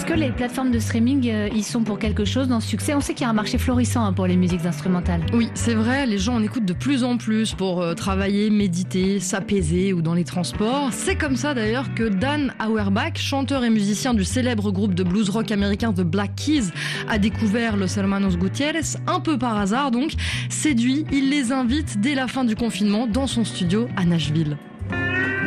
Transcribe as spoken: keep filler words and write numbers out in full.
que les plateformes de streaming, euh, ils sont pour quelque chose dans ce succès? On sait qu'il y a un marché florissant hein, pour les musiques instrumentales. Oui, c'est vrai, les gens en écoutent de plus en plus pour euh, travailler, méditer, s'apaiser ou dans les transports. C'est comme ça d'ailleurs que Dan Auerbach, chanteur et musicien du célèbre groupe de blues rock américain The Black Keys, a découvert Los Hermanos Gutiérrez, un peu par hasard donc. Séduit, il les invite dès la fin du confinement dans son studio à Nashville.